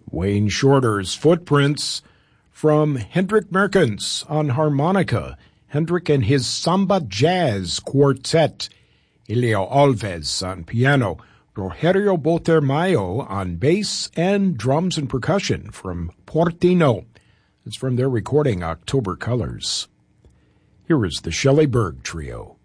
Wayne Shorter's Footprints from Hendrik Merkens on harmonica, Hendrik and his Samba Jazz Quartet, Elio Alves on piano, Rogerio Botermayo on bass and drums and percussion from Portino. It's from their recording October Colors. Here is the Shelley Berg Trio.